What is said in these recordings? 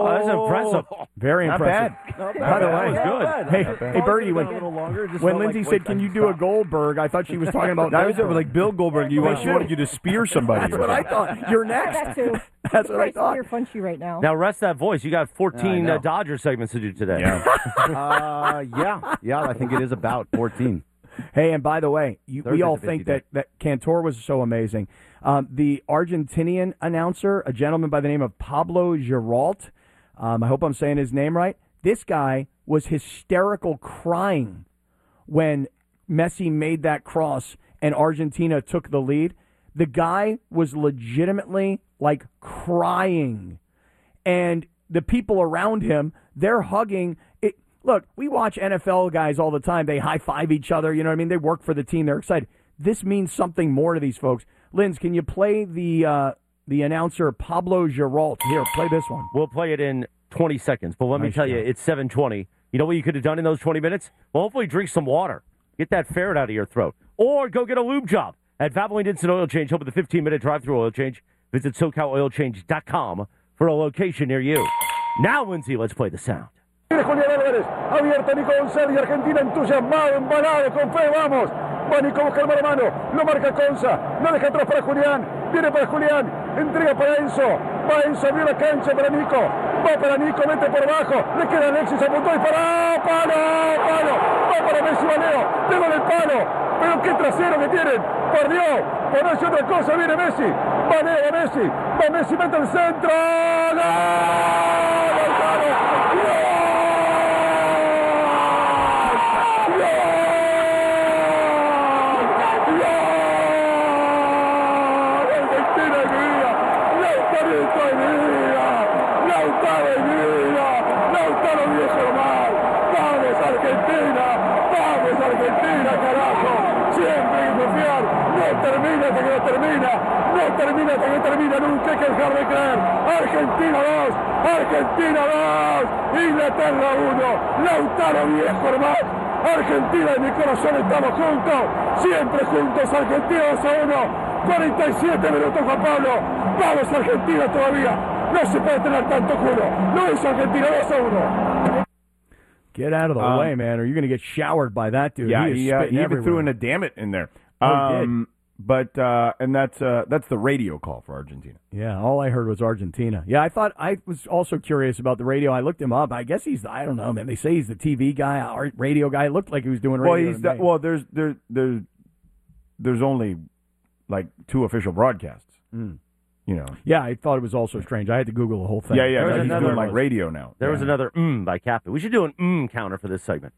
Oh, that's impressive. Very Not impressive. bad. By the way, That was good. Hey, Bertie, when Lindsay said, "Can you do a Goldberg?" I thought she was talking about. That was like Bill Goldberg. She wanted you to spear somebody. That's what I thought. You're next. That too. That's what I thought. You're punchy right now. Now rest that voice. You got 14 know. Dodger segments to do today. Yeah, I think it is about 14. Hey, and by the way, we Thursday's all a busy think day. that Cantor was so amazing. The Argentinian announcer, a gentleman by the name of Pablo Giralt, I hope I'm saying his name right. This guy was hysterical crying when Messi made that cross and Argentina took the lead. The guy was legitimately like crying. And the people around him, they're hugging. Look, we watch NFL guys all the time. They high-five each other. You know what I mean? They work for the team. They're excited. This means something more to these folks. Linz, can you play the announcer Pablo Giralt? Here, play this one. We'll play it in 20 seconds, but let me tell you, it's 7:20. You know what you could have done in those 20 minutes? Well, hopefully drink some water. Get that ferret out of your throat. Or go get a lube job at Valvoline Instant Oil Change. Open the 15-minute drive-through oil change. Visit SoCalOilChange.com for a location near you. Now, Lindsay, let's play the sound. Julián Álvarez, abierto Nico González y Argentina entusiasmado, embalado, con fe, vamos. Va Nico, busca el mano a mano, lo marca Conza, no deja atrás para Julián, viene para Julián, entrega para Enzo, va Enzo, abrió la cancha para Nico, va para Nico, mete por abajo, le queda Alexis, apuntó y paró, palo, va para Messi, Valeo, pegó en el palo, pero qué trasero que tienen, por Dios, por no hacer otra cosa, viene Messi, Valeo, va Messi, mete el centro, termina, nunca hay que dejar de creer. Argentina 2, Argentina 2, Inglaterra 1, Lautaro viejo hermano. Argentina en mi corazón estamos juntos, siempre juntos, Argentina 2-1, 47 minutos Juan Pablo, vamos Argentina todavía, no se puede tener tanto culo, no es Argentina 2-1. Get out of the way, man, or you're going to get showered by that dude. Yeah, he even threw in a damn it in there. Oh, he did. But and that's the radio call for Argentina. Yeah, all I heard was Argentina. Yeah, I was also curious about the radio. I looked him up. I guess I don't know, man. They say he's the TV guy, radio guy. It looked like he was doing radio. Well, there's only like 2 official broadcasts. You know. Yeah, I thought it was also strange. I had to Google the whole thing. Yeah. He's doing like radio now. There was another by Cappy. We should do an counter for this segment.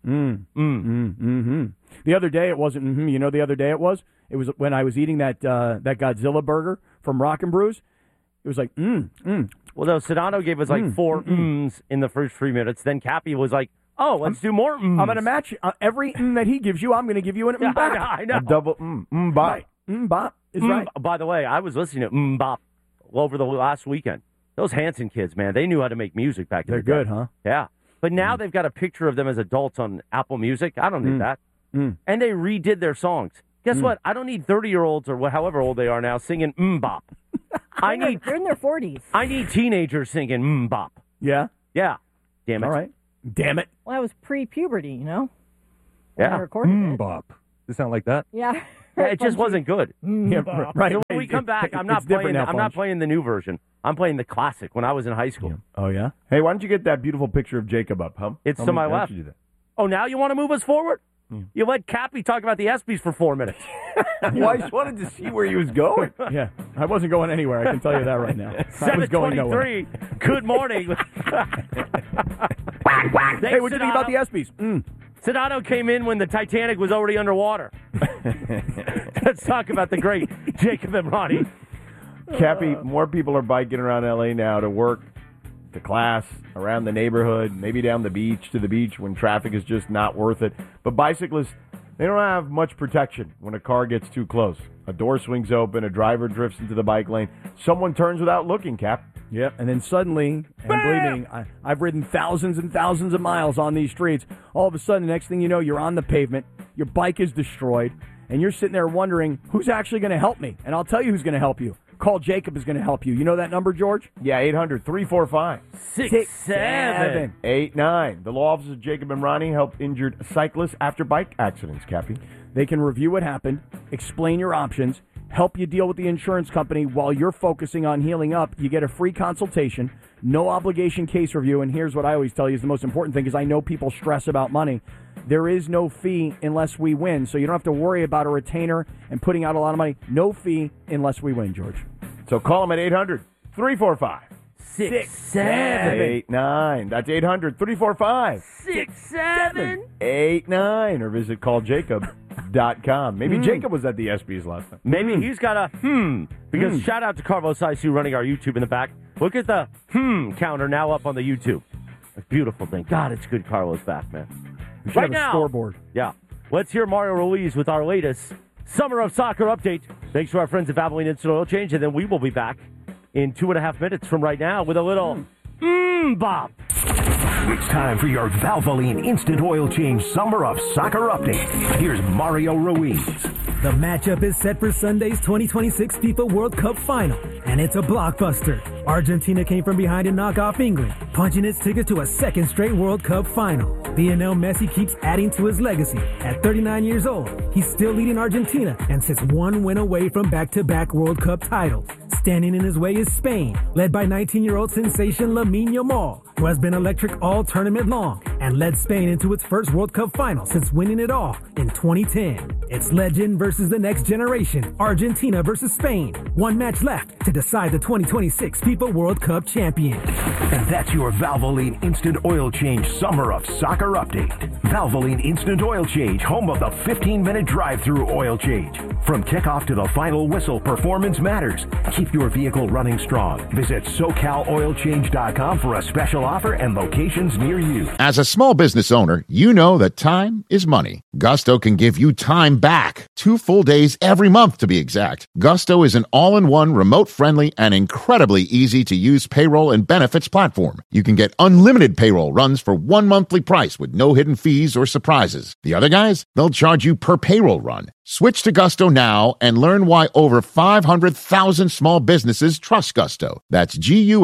The other day it wasn't. You know, the other day it was. It was when I was eating that Godzilla burger from Rock and Brews. It was like Well, no, Sedano gave us like 4 in the first 3 minutes. Then Cappy was like, "Oh, let's do more." I'm going to match every that he gives you. I'm going to give you an back. I know. A double bop. Bop is right. By the way, I was listening to bop over the last weekend. Those Hanson kids, man, they knew how to make music back then. They're good, huh? Yeah. But now they've got a picture of them as adults on Apple Music. I don't need that. And they redid their songs. Guess what? I don't need 30-year-olds or however old they are now singing bop. They're in their 40s. I need teenagers singing bop. Yeah? Yeah. Damn it. All right. Damn it. Well, that was pre-puberty, you know? Yeah. When I recorded it. Bop. Does it sound like that? Yeah. Yeah, it just wasn't good. Yeah, right. So when we come back, I'm not playing the new version. I'm playing the classic when I was in high school. Yeah. Oh, yeah? Hey, why don't you get that beautiful picture of Jacob up, huh? It's to my left. You do that? Oh, now you want to move us forward? You let Cappy talk about the ESPYs for 4 minutes. Well, I just wanted to see where he was going. Yeah, I wasn't going anywhere. I can tell you that right now. I was going nowhere. 7:23. Good morning. Hey, what do you think about the ESPYs? Sedano came in when the Titanic was already underwater. Let's talk about the great Jacob Emrani. Cappy, more people are biking around L.A. now to work, to class, around the neighborhood, maybe down the beach, to the beach when traffic is just not worth it. But bicyclists, they don't have much protection when a car gets too close. A door swings open, a driver drifts into the bike lane, someone turns without looking, Cap. Yep, and then suddenly, and believe me, I've ridden thousands and thousands of miles on these streets. All of a sudden, the next thing you know, you're on the pavement, your bike is destroyed, and you're sitting there wondering, who's actually going to help me? And I'll tell you who's going to help you. Call Jacob is going to help you. You know that number, George? Yeah, 800-345. 6789. The law offices of Jacob and Ronnie help injured cyclists after bike accidents, Cappy. They can review what happened, explain your options, help you deal with the insurance company while you're focusing on healing up. You get a free consultation, no obligation case review, and here's what I always tell you is the most important thing, because I know people stress about money. There is no fee unless we win, so you don't have to worry about a retainer and putting out a lot of money. No fee unless we win, George. So call them at 800-345. 6789. That's 800-345. 6789. Or visit calljacob.com. Maybe Jacob was at the ESPYs last time. Maybe he's got a because shout out to Carlos Isu running our YouTube in the back. Look at the counter now up on the YouTube. A beautiful thing. God, it's good Carlos back, man. We should have a scoreboard. Yeah. Let's hear Mario Ruiz with our latest Summer of Soccer update. Thanks to our friends at Valvoline Instant Oil Change, and then we will be back in 2.5 minutes from right now with a little bop. It's time for your Valvoline Instant Oil Change Summer of Soccer update. Here's Mario Ruiz. The matchup is set for Sunday's 2026 FIFA World Cup final, and it's a blockbuster. Argentina came from behind and knocked off England, punching its ticket to a second straight World Cup final. Lionel Messi keeps adding to his legacy. At 39 years old, he's still leading Argentina and sits one win away from back-to-back World Cup titles. Standing in his way is Spain, led by 19-year-old sensation Lamine Yamal, who has been electric all tournament long and led Spain into its first World Cup final since winning it all in 2010. It's legend versus the next generation, Argentina versus Spain. One match left to decide the 2026 FIFA World Cup champion. And that's your Valvoline Instant Oil Change Summer of Soccer update. Valvoline Instant Oil Change, home of the 15-minute drive-through oil change. From kickoff to the final whistle, performance matters. Keep your vehicle running strong. Visit SoCalOilChange.com for a special offer and locations near you. As a small business owner, you know that time is money. Gusto can give you time back. 2 full days every month, to be exact. Gusto is an all-in-one, remote-friendly, and incredibly easy-to-use payroll and benefits platform. You can get unlimited payroll runs for one monthly price with no hidden fees or surprises. The other guys, they'll charge you per payroll run. Switch to Gusto now and learn why over 500,000 small businesses trust Gusto. That's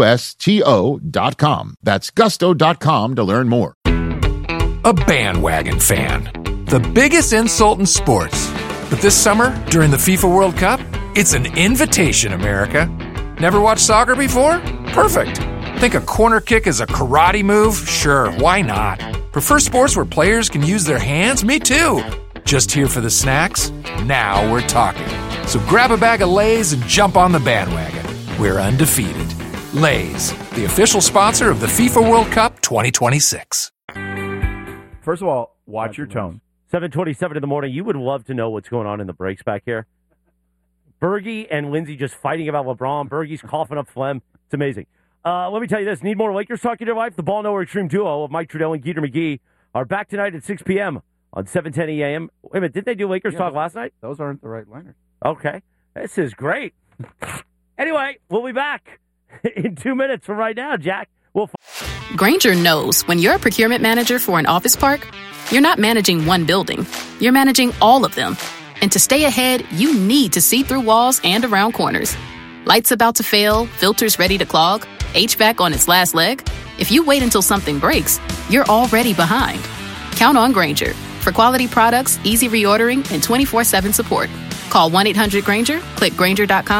GUSTO.com. That's gusto.com to learn more. A bandwagon fan. The biggest insult in sports. But this summer, during the FIFA World Cup, it's an invitation, America. Never watched soccer before? Perfect. Think a corner kick is a karate move? Sure, why not? Prefer sports where players can use their hands? Me too. Just here for the snacks? Now we're talking. So grab a bag of Lay's and jump on the bandwagon. We're undefeated. Lay's, the official sponsor of the FIFA World Cup 2026. First of all, watch your tone. 7:27 in the morning. You would love to know what's going on in the breaks back here. Bergie and Lindsay just fighting about LeBron. Bergie's coughing up phlegm. It's amazing. Let me tell you this. Need more Lakers talk in your life? The Ball Nowhere Extreme duo of Mike Trudell and Geeter McGee are back tonight at 6 p.m. on 710 a.m. Wait a minute. Didn't they do Lakers talk last night? Those aren't the right liners. Okay. This is great. Anyway, we'll be back in 2 minutes from right now, Jack. Grainger knows when you're a procurement manager for an office park, you're not managing one building. You're managing all of them. And to stay ahead, you need to see through walls and around corners. Lights about to fail, filters ready to clog, HVAC on its last leg. If you wait until something breaks, you're already behind. Count on Grainger for quality products, easy reordering, and 24/7 support. Call 1-800-GRAINGER, click Grainger.com.